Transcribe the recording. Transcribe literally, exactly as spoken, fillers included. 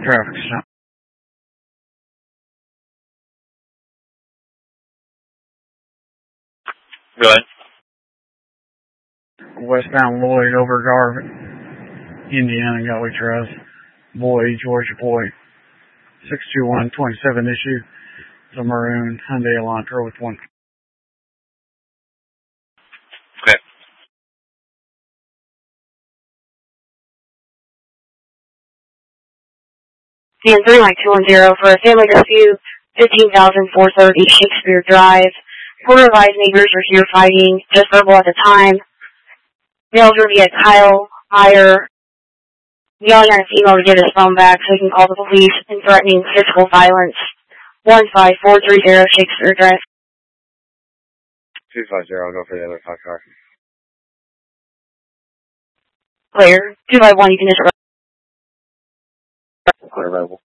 traffic stop. Go ahead. Westbound Lloyd over Garvin, Indiana, Gateway Trails. Boy, Georgia Boy. six two one twenty-seven issue. It's a maroon Hyundai Elantra with one. Okay. And three nine two one zero for a family rescue, fifteen thousand four thirty Shakespeare Drive. Quarter of neighbors are here fighting, just verbal at the time. Males are via Kyle Meyer, yelling at a female to get his phone back so he can call the police and threatening physical violence. one five four three zero Shakespeare Drive. two five zero, I'll go for the other five car. Clear. two five one, you can just... Clear, available.